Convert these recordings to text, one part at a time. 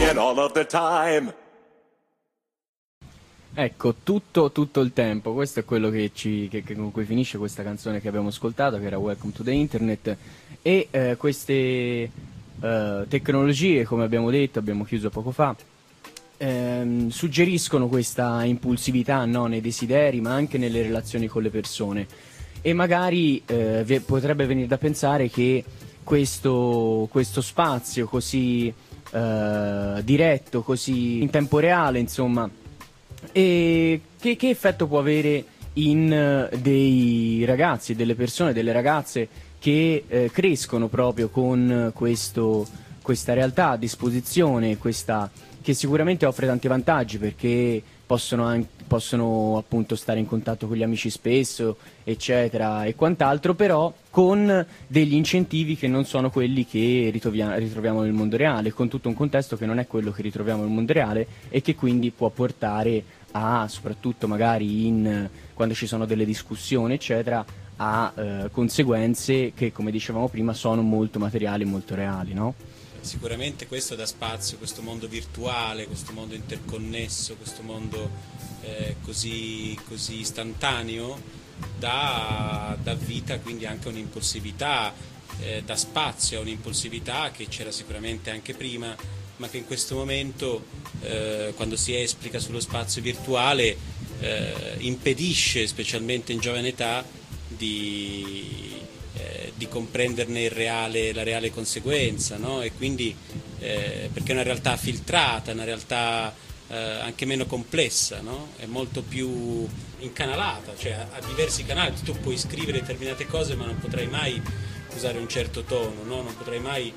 and all of the time. Ecco, tutto il tempo, questo è quello che con cui finisce questa canzone che abbiamo ascoltato, che era Welcome to the Internet, e queste tecnologie, come abbiamo detto, abbiamo chiuso poco fa, suggeriscono questa impulsività, no, nei desideri, ma anche nelle relazioni con le persone, e magari potrebbe venire da pensare che questo spazio così diretto, così in tempo reale, insomma, e che effetto può avere in dei ragazzi, delle persone, delle ragazze che crescono proprio con questa realtà a disposizione, che sicuramente offre tanti vantaggi, perché possono appunto stare in contatto con gli amici spesso, eccetera, e quant'altro, però con degli incentivi che non sono quelli che ritroviamo nel mondo reale, con tutto un contesto che non è quello che ritroviamo nel mondo reale, e che quindi può portare a, soprattutto magari quando ci sono delle discussioni, eccetera, a conseguenze che, come dicevamo prima, sono molto materiali, molto reali, no? Sicuramente questo dà spazio, questo mondo virtuale, questo mondo interconnesso, questo mondo così istantaneo, dà vita quindi anche a un'impulsività, dà spazio a un'impulsività che c'era sicuramente anche prima, ma che in questo momento, quando si esplica sullo spazio virtuale, impedisce, specialmente in giovane età, di comprenderne la reale conseguenza, no? E quindi perché è una realtà filtrata, una realtà anche meno complessa, no? È molto più incanalata, cioè ha diversi canali, tu puoi scrivere determinate cose ma non potrai mai usare un certo tono, no? Non potrai mai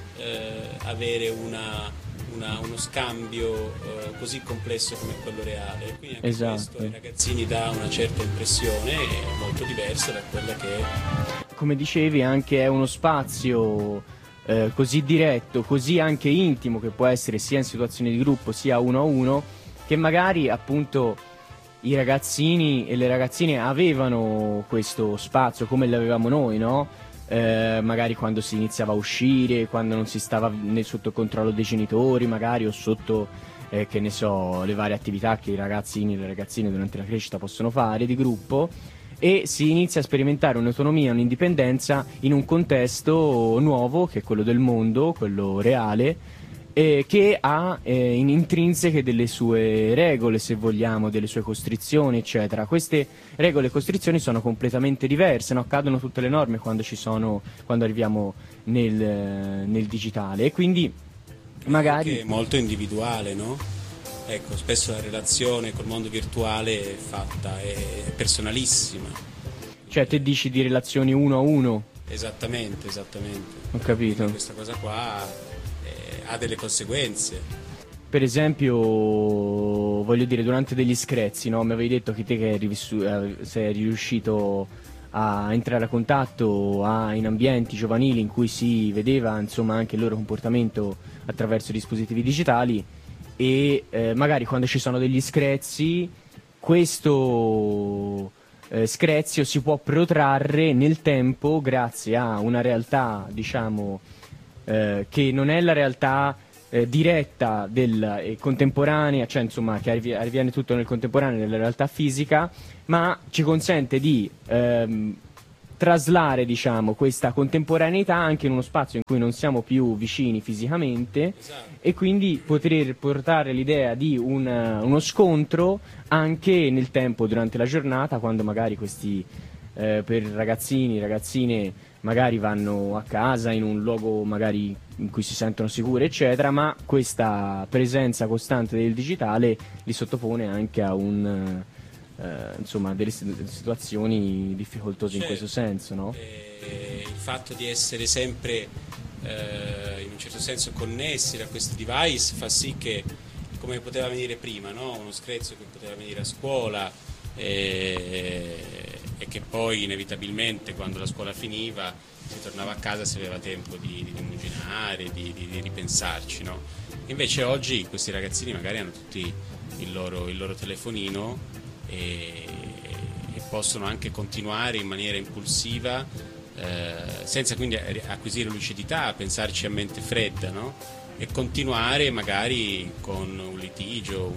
avere uno scambio così complesso come quello reale. Quindi anche questo ai ragazzini dà una certa impressione molto diversa da quella che è. Come dicevi, anche è uno spazio così diretto, così anche intimo, che può essere sia in situazioni di gruppo sia uno a uno, che magari appunto i ragazzini e le ragazzine avevano questo spazio come l'avevamo noi, no? Magari quando si iniziava a uscire, quando non si stava né sotto controllo dei genitori, magari, o sotto che ne so, le varie attività che i ragazzini e le ragazzine durante la crescita possono fare di gruppo, e si inizia a sperimentare un'autonomia, un'indipendenza in un contesto nuovo, che è quello del mondo, quello reale, che ha in intrinseche delle sue regole, se vogliamo, delle sue costrizioni, eccetera. Queste regole e costrizioni sono completamente diverse, no? Cadono tutte le norme quando arriviamo nel digitale, e quindi magari è molto individuale, no? Ecco, spesso la relazione col mondo virtuale è personalissima. Cioè, te dici di relazioni uno a uno? Esattamente. Ho capito. Quindi questa cosa qua ha delle conseguenze. Per esempio, voglio dire, durante degli screzi, no? Mi avevi detto che te che sei riuscito a entrare a contatto in ambienti giovanili in cui si vedeva, insomma, anche il loro comportamento attraverso i dispositivi digitali, e magari quando ci sono degli screzi, questo screzio si può protrarre nel tempo grazie a una realtà, diciamo, che non è la realtà diretta contemporanea, cioè insomma che avviene tutto nel contemporaneo, nella realtà fisica, ma ci consente di traslare, diciamo, questa contemporaneità anche in uno spazio in cui non siamo più vicini fisicamente. Esatto. E quindi poter portare l'idea di uno scontro anche nel tempo, durante la giornata, quando magari questi per ragazzini, ragazzine, magari vanno a casa in un luogo magari in cui si sentono sicuri, eccetera, ma questa presenza costante del digitale li sottopone anche a insomma, delle situazioni difficoltose, in questo senso, no? Il fatto di essere sempre in un certo senso connessi da questi device fa sì che, come poteva venire prima, no? Uno screzio che poteva venire a scuola e che poi inevitabilmente, quando la scuola finiva, si tornava a casa, si aveva tempo di rimuginare, di ripensarci, no? Invece oggi questi ragazzini magari hanno tutti il loro telefonino e possono anche continuare in maniera impulsiva, senza quindi acquisire lucidità, pensarci a mente fredda, no? e continuare magari con un litigio,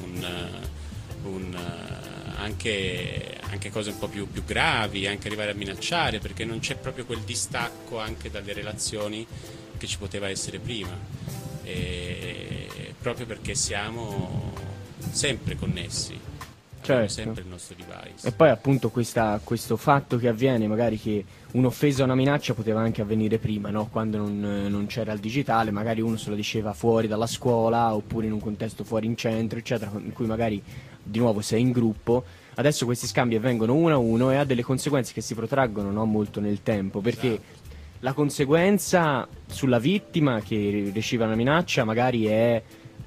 anche cose un po' più gravi, anche arrivare a minacciare, perché non c'è proprio quel distacco anche dalle relazioni che ci poteva essere prima, proprio perché siamo sempre connessi, abbiamo sempre il nostro device. E poi appunto questo fatto che avviene, magari che un'offesa o una minaccia poteva anche avvenire prima, no? Quando non c'era il digitale, magari uno se lo diceva fuori dalla scuola oppure in un contesto fuori in centro, eccetera, in cui magari di nuovo sei in gruppo. Adesso questi scambi avvengono uno a uno e ha delle conseguenze che si protraggono, no, molto nel tempo, perché Esatto. la conseguenza sulla vittima che riceve una minaccia magari è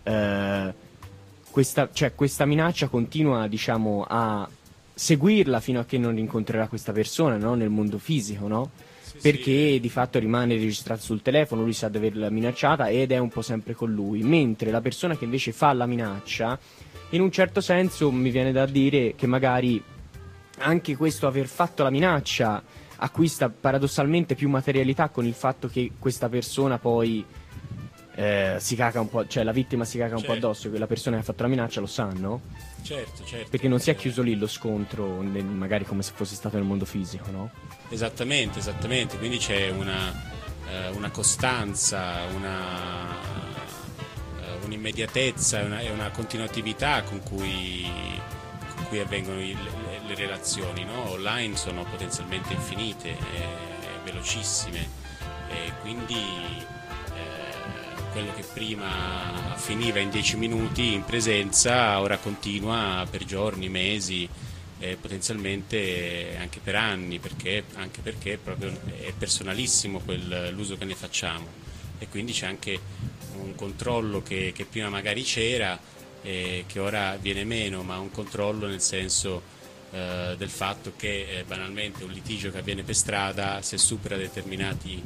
questa minaccia continua, diciamo, a seguirla fino a che non incontrerà questa persona, no? Nel mondo fisico, no? Sì, Perché di fatto rimane registrato sul telefono, lui sa di averla minacciata ed è un po' sempre con lui, mentre la persona che invece fa la minaccia, in un certo senso mi viene da dire che magari anche questo aver fatto la minaccia acquista paradossalmente più materialità con il fatto che questa persona poi si caga un po', cioè la vittima si caga un po' addosso, che la persona che ha fatto la minaccia lo sa, no? Certo. Perché non si è chiuso lì lo scontro, magari come se fosse stato nel mondo fisico, no? Esattamente, quindi c'è una costanza, un'immediatezza e una continuatività con cui avvengono le relazioni, no? Online sono potenzialmente infinite, velocissime, e quindi quello che prima finiva in 10 minuti in presenza ora continua per giorni, mesi, potenzialmente anche per anni, anche perché proprio è personalissimo l'uso che ne facciamo, e quindi c'è anche un controllo che prima magari c'era, che ora viene meno, ma un controllo nel senso del fatto che banalmente un litigio che avviene per strada, se supera determinati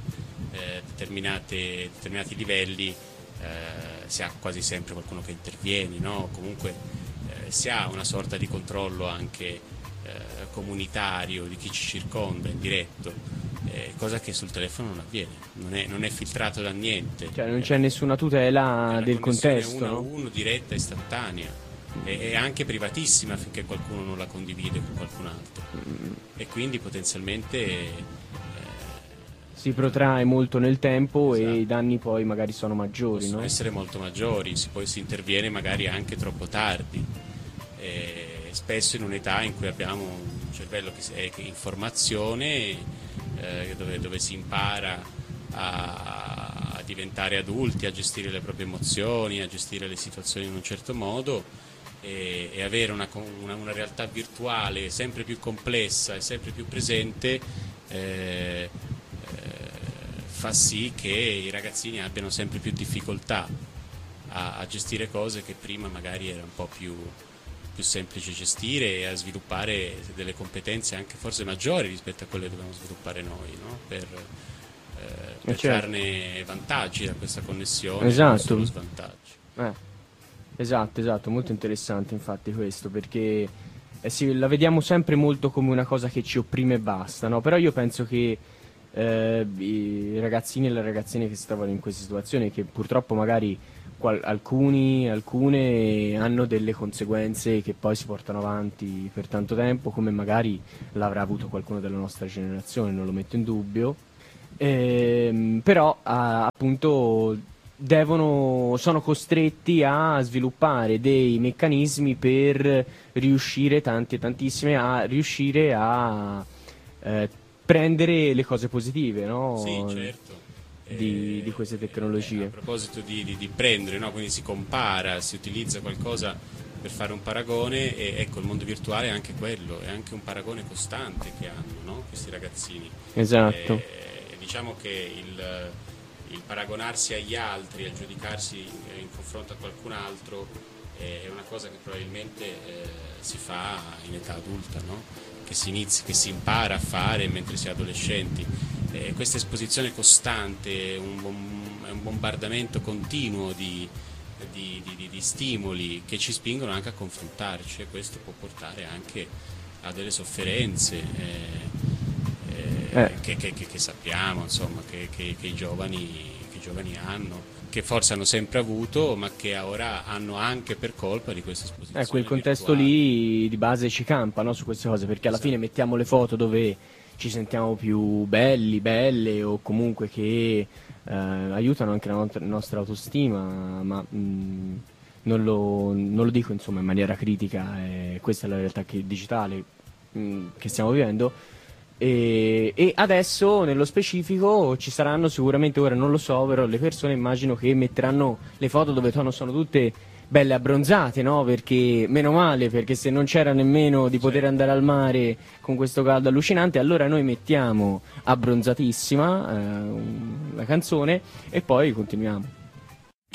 livelli, si ha quasi sempre qualcuno che interviene, no? Comunque si ha una sorta di controllo anche comunitario di chi ci circonda, indiretto, cosa che sul telefono non avviene, non è filtrato da niente. Cioè non c'è nessuna tutela del contesto, uno a no? uno, diretta, istantanea, e anche privatissima finché qualcuno non la condivide con qualcun altro, e quindi potenzialmente Si protrae molto nel tempo. Esatto. E i danni poi magari sono maggiori, possono no? essere molto maggiori, poi si interviene magari anche troppo tardi, spesso in un'età in cui abbiamo un cervello che è in formazione, dove si impara a diventare adulti, a gestire le proprie emozioni, a gestire le situazioni in un certo modo, e avere una realtà virtuale sempre più complessa e sempre più presente fa sì che i ragazzini abbiano sempre più difficoltà a gestire cose che prima magari era un po' più semplice gestire, e a sviluppare delle competenze anche forse maggiori rispetto a quelle che dobbiamo sviluppare noi, no? Per trarne vantaggi da questa connessione, non solo svantaggi. Esatto, molto interessante infatti questo, perché sì, la vediamo sempre molto come una cosa che ci opprime e basta, no? Però io penso che i ragazzini e le ragazzine che si trovano in queste situazioni, che purtroppo magari alcune hanno delle conseguenze che poi si portano avanti per tanto tempo, come magari l'avrà avuto qualcuno della nostra generazione, non lo metto in dubbio, però appunto sono costretti a sviluppare dei meccanismi per riuscire tantissime a riuscire a prendere le cose positive, no? Sì, certo. Di queste tecnologie. A proposito di prendere, no? Quindi si compara, si utilizza qualcosa per fare un paragone, e ecco, il mondo virtuale è anche quello, è anche un paragone costante che hanno, no? Questi ragazzini. Esatto. Diciamo che il paragonarsi agli altri, a giudicarsi in confronto a qualcun altro, è una cosa che probabilmente si fa in età adulta, no? Che si impara a fare mentre si è adolescenti. Questa esposizione costante è un bombardamento continuo di stimoli che ci spingono anche a confrontarci, e questo può portare anche a delle sofferenze che sappiamo, insomma, che i giovani hanno, che forse hanno sempre avuto, ma che ora hanno anche per colpa di questa esposizione. Ecco, il contesto virtuale. lì di base ci campa, no, su queste cose, perché alla fine mettiamo le foto dove ci sentiamo più belli, belle, o comunque che aiutano anche la nostra autostima, ma non lo dico insomma in maniera critica, questa è la realtà digitale che stiamo vivendo. E adesso nello specifico ci saranno sicuramente, ora non lo so, però le persone immagino che metteranno le foto dove sono tutte belle abbronzate, no? Perché meno male, perché se non c'era nemmeno di poter andare al mare con questo caldo allucinante, allora noi mettiamo abbronzatissima la canzone e poi continuiamo.